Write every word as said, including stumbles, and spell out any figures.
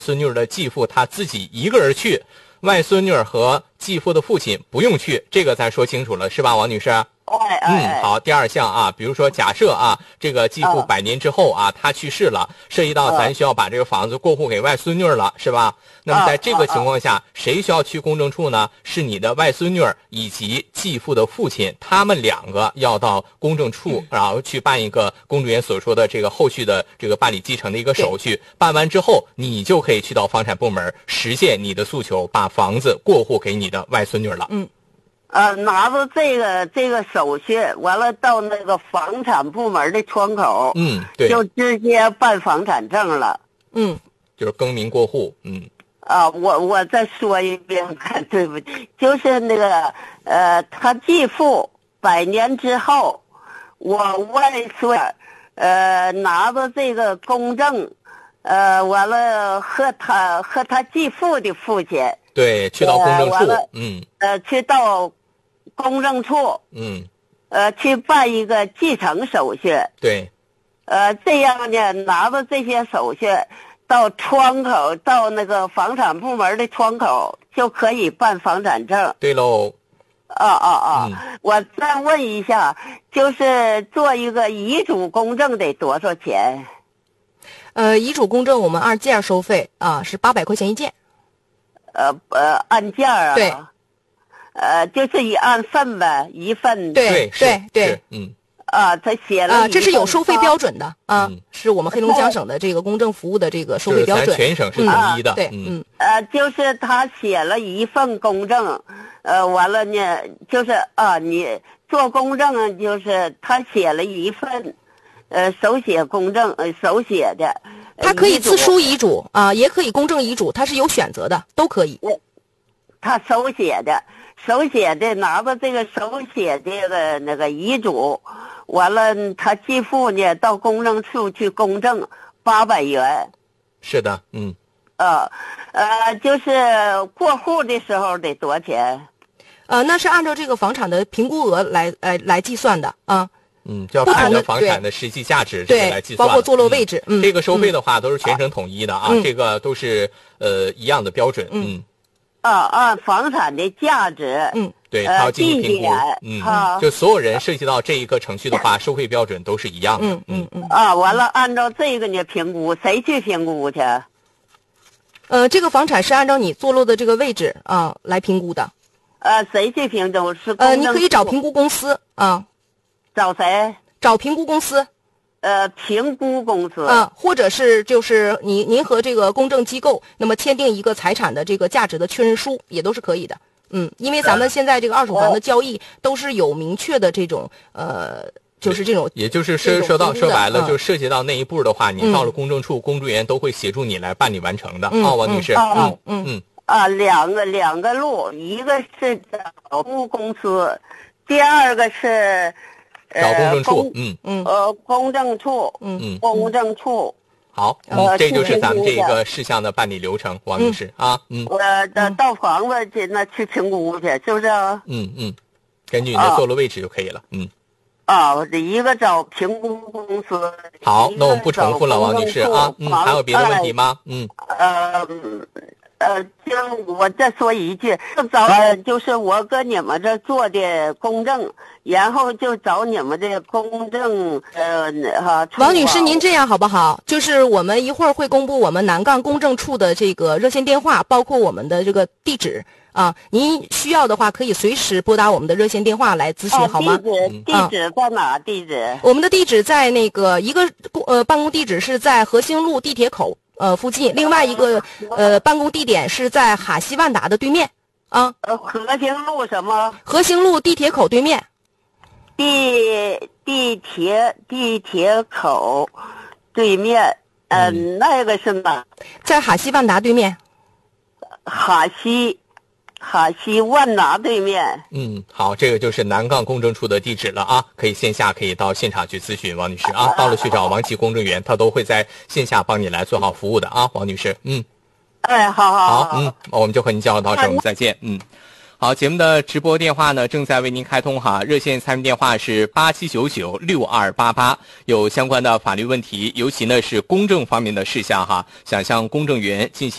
孙女的继父他自己一个人去，外孙女和继父的父亲不用去，这个咱说清楚了是吧，王女士？ 哎哎， 嗯，好。第二项啊，比如说假设啊，这个继父百年之后啊，他去世了，涉及到咱需要把这个房子过户给外孙女了，是吧？那么在这个情况下，谁需要去公证处呢？是你的外孙女以及继父的父亲，他们两个要到公证处，然后去办一个公证员所说的这个后续的这个办理继承的一个手续。办完之后，你就可以去到房产部门实现你的诉求，把房子过户给你的外孙女了。 嗯。呃，拿着这个这个手续，完了到那个房产部门的窗口， 嗯，对， 就直接办房产证了。 嗯，就是更名过户。嗯。 啊，我我再说一遍，对不对？就是那个呃，他继父百年之后，我外孙呃拿着这个公证，呃，完了和他和他继父的父亲， 对，去到公证处， 呃、 嗯， 呃，去到公证处， 嗯， 呃，去办一个继承手续。 对， 呃，这样呢，拿着这些手续到窗口，到那个房产部门的窗口就可以办房产证。 对喽。 啊啊啊！ 嗯、 我再问一下，就是做一个遗嘱公证得多少钱？ 呃，遗嘱公证我们按件收费啊，是八百块钱一件。 呃呃，按件啊？ 对。 呃，就是以按份呗，一份。 对对对， 嗯。 啊，他写了啊，这是有收费标准的啊， 嗯、 是我们黑龙江省的这个公证服务的这个收费标准， 就是咱全省是统一的。 嗯、对， 嗯。 呃，就是他写了一份公证，呃，完了呢，就是啊，你做公证就是他写了一份，呃，手写公证，呃，手写的。 他可以自书遗嘱啊，也可以公证遗嘱，他是有选择的，都可以。 他手写的，手写的，拿着这个手写的个那个遗嘱，完了他继父呢到公证处去公证，八百元。 是的，嗯。 呃呃，就是过户的时候得多少钱？ 呃，那是按照这个房产的评估额来来来计算的啊。 嗯，就要看着房产的实际价值这个来计算， 包括坐落位置。 嗯，这个收费的话都是全省统一的啊， 嗯、 这个都是呃一样的标准。嗯。 啊，按房产的价值。 嗯。 对，他要进行评估。嗯。就所有人涉及到这一个程序的话，收费标准都是一样的。 嗯嗯嗯。 啊，完了，按照这个呢评估，谁去评估去？ 呃，这个房产是按照你坐落的这个位置啊来评估的。 呃，谁去评估？是呃，你可以找评估公司啊。 找谁？ 找评估公司。 呃，评估公司。 啊，或者是就是您您和这个公证机构，那么签订一个财产的这个价值的确认书，也都是可以的。嗯，因为咱们现在这个二手房的交易都是有明确的这种呃。就是这种， 也就是说说到说白了，就涉及到那一步的话，你到了公证处，公证员都会协助你来办理完成的。啊，王女士， 嗯嗯嗯啊，两个两个路，一个是找公公司，第二个是找公证处，嗯嗯呃公证处， 嗯嗯公证处。 好，这就是咱们这个事项的办理流程，王女士啊，嗯， 我的到房子去那去评估去，是不是？ 嗯嗯，根据你的坐落位置就可以了，嗯。 啊，我这一个找评估公司。 好，那我们不重复了，王女士啊，嗯，还有别的问题吗？嗯， 呃呃，就我再说一句，找呃，就是我搁你们这做的公证，然后就找你们的公证呃哈。 王女士，您这样好不好？就是我们一会儿会公布我们南杠公证处的这个热线电话，包括我们的这个地址。啊，您需要的话可以随时拨打我们的热线电话来咨询， 哦、 好吗？ 地址地址在哪？地址？ 我们的地址在那个一个呃办公地址是在和兴路地铁口呃附近，另外一个呃办公地点是在哈西万达的对面啊。 呃，和兴路什么？ 和兴路地铁口对面。 地地铁地铁口对面，呃，嗯、那个是哪？ 在哈西万达对面。 哈西。哈西万达对面。 嗯，好，这个就是南杠公证处的地址了啊，可以线下可以到现场去咨询王女士啊，到了去找王琦公证员，他都会在线下帮你来做好服务的啊，王女士。嗯， 哎，好好好，嗯，我们就和您交流到这儿，我们再见。嗯。 好，节目的直播电话呢正在为您开通哈，热线参与电话是八七九九六二八八，有相关的法律问题，尤其呢是公证方面的事项哈，想向公证员进行